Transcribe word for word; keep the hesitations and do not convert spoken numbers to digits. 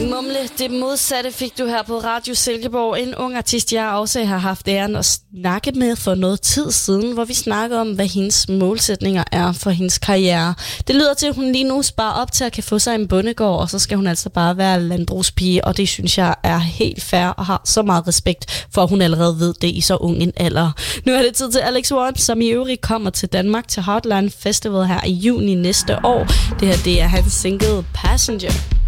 Mumle, det modsatte fik du her på Radio Silkeborg. En ung artist, jeg også har haft æren at snakke med for noget tid siden, hvor vi snakker om, hvad hendes målsætninger er for hendes karriere. Det lyder til, at hun lige nu sparer op til at kan få sig en bondegård, og så skal hun altså bare være landbrugspige, og det synes jeg er helt fair og har så meget respekt for, at hun allerede ved det i så ung en alder. Nu er det tid til Alex Warren, som i øvrigt kommer til Danmark til Hotline Festival her i juni næste år. Det her, det er hans single Passenger.